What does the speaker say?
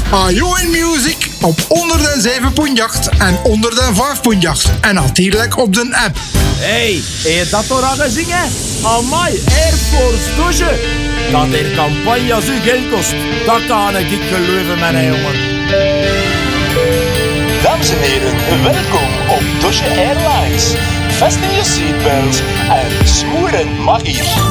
Ajo in Music op 107.8 en 105.8. En natuurlijk op de app. Hey, heb je dat toch al gezien, hè? Amai, Air Force douche. Dat er campagnes u geld kost, dat kan ik geloven, mijn jongen. Dames en heren, welkom op Dosje Airlines. Fasten je seatbelts en smoeren mag hier.